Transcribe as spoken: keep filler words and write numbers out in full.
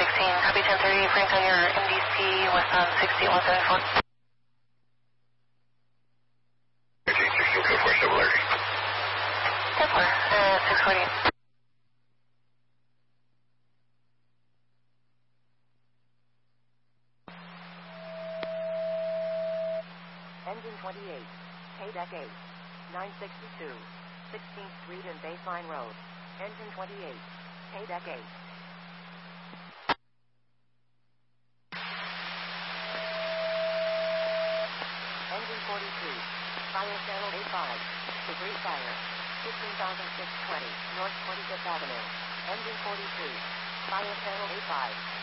sixteen, copy ten thirty, Franklin, your M D C, west on sixty one seventy-four. thirteen sixteen, code four, double alert. ten four, uh, six forty. Engine twenty-eight, K-Deck eight, nine sixty-two, sixteenth Street and Baseline Road. Engine twenty-eight, K-Deck eight. Engine forty-two, Fire Channel A five, Debris Fire, fifteen thousand six hundred twenty, North twenty-fifth Avenue. Engine forty-two, Fire Channel A five.